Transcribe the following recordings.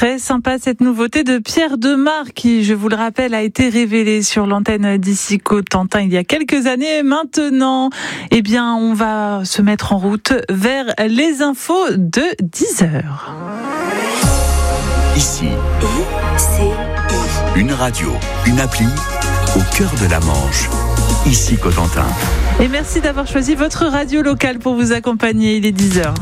Très sympa cette nouveauté de Pierre Demar qui, je vous le rappelle, a été révélé sur l'antenne d'Ici Cotentin il y a quelques années. Maintenant, on va se mettre en route vers les infos de 10h. Ici, une radio, une appli au cœur de la Manche. Ici Cotentin. Et merci d'avoir choisi votre radio locale pour vous accompagner. Il est 10h.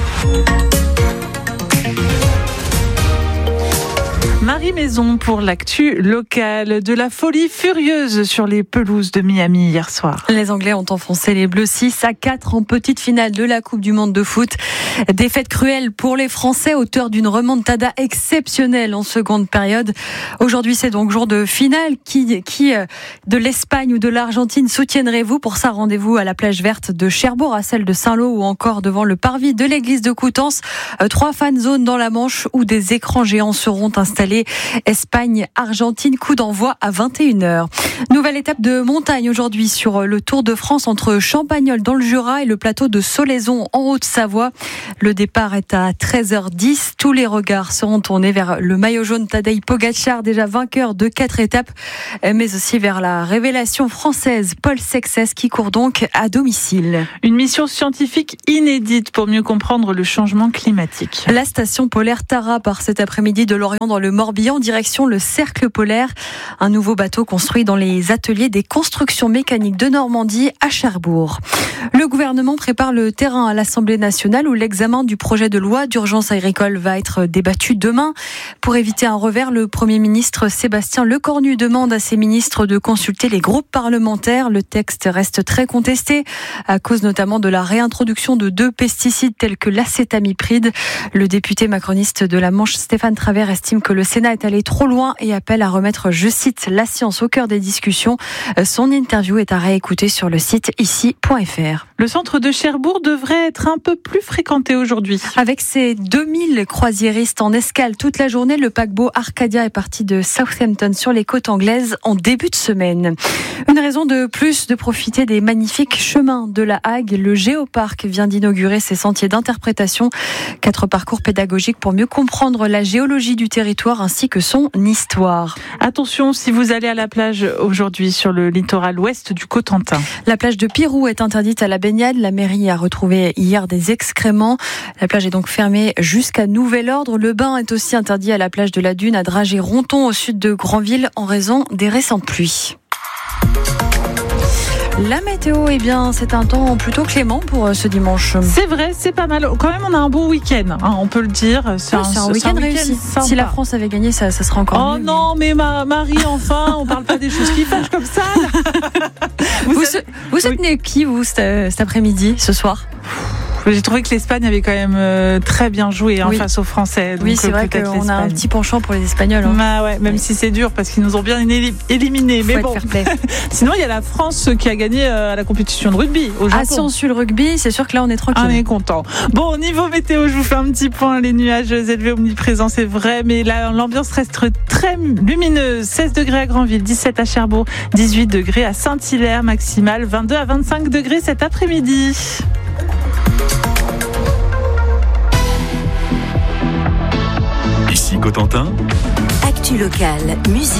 Marie Maison pour l'actu locale. De la folie furieuse sur les pelouses de Miami hier soir. Les Anglais ont enfoncé les Bleus 6-4 en petite finale de la Coupe du Monde de foot. Défaite cruelle pour les Français, auteur d'une remontada exceptionnelle en seconde période. Aujourd'hui, c'est donc jour de finale. Qui de l'Espagne ou de l'Argentine soutiendrez-vous? Pour ça, rendez-vous à la plage verte de Cherbourg, à celle de Saint-Lô ou encore devant le parvis de l'église de Coutances. 3 fan zones dans la Manche où des écrans géants seront installés. Espagne-Argentine, coup d'envoi à 21h. Nouvelle étape de montagne aujourd'hui sur le Tour de France entre Champagnole dans le Jura et le plateau de Solaizon en Haute-Savoie. Le départ est à 13h10. Tous les regards seront tournés vers le maillot jaune Tadej Pogačar, déjà vainqueur de 4 étapes, mais aussi vers la révélation française Paul Sexes qui court donc à domicile. Une mission scientifique inédite pour mieux comprendre le changement climatique. La station polaire Tara part cet après-midi de Lorient dans le Morbihan, direction le Cercle polaire. Un nouveau bateau construit dans les ateliers des constructions mécaniques de Normandie à Cherbourg. Le gouvernement prépare le terrain à l'Assemblée nationale où l'examen du projet de loi d'urgence agricole va être débattu demain. Pour éviter un revers, le Premier ministre Sébastien Lecornu demande à ses ministres de consulter les groupes parlementaires. Le texte reste très contesté à cause notamment de la réintroduction de 2 pesticides tels que l'acétamipride. Le député macroniste de la Manche, Stéphane Travers, estime que le Sénat est allé trop loin et appelle à remettre, je cite, la science au cœur des discussions. Son interview est à réécouter sur le site ici.fr. Le centre de Cherbourg devrait être un peu plus fréquenté aujourd'hui. Avec ses 2000 croisiéristes en escale toute la journée, le paquebot Arcadia est parti de Southampton sur les côtes anglaises en début de semaine. Une raison de plus de profiter des magnifiques chemins de la Hague. Le Géoparc vient d'inaugurer ses sentiers d'interprétation. 4 parcours pédagogiques pour mieux comprendre la géologie du territoire ainsi que son histoire. Attention si vous allez à la plage aujourd'hui sur le littoral ouest du Cotentin. La plage de Pirou est interdite à la baignade. La mairie a retrouvé hier des excréments. La plage est donc fermée jusqu'à nouvel ordre. Le bain est aussi interdit à la plage de la Dune, à Dragé-Ronton, au sud de Granville, en raison des récentes pluies. La météo, c'est un temps plutôt clément pour ce dimanche. C'est vrai, c'est pas mal. Quand même, on a un beau week-end, on peut le dire. C'est un week-end réussi. Si la France avait gagné, ça serait encore mieux. Oh non, mais Marie, enfin, on parle pas des choses qui fâchent comme ça. Vous soutenez qui, vous, cet après-midi, ce soir ? J'ai trouvé que l'Espagne avait quand même très bien joué face aux Français. Donc c'est vrai qu'on a un petit penchant pour les Espagnols. Même si c'est dur parce qu'ils nous ont bien éliminés. Mais bon. Sinon, il y a la France qui a gagné à la compétition de rugby au Japon. Si on suit le rugby, c'est sûr que là, on est tranquille. On est content. Bon, au niveau météo, je vous fais un petit point. Les nuages élevés omniprésents, c'est vrai, mais là, l'ambiance reste très lumineuse. 16 degrés à Granville, 17 à Cherbourg, 18 degrés à Saint-Hilaire, maximale 22 à 25 degrés cet après-midi. Ici Cotentin. Actu locale, musique.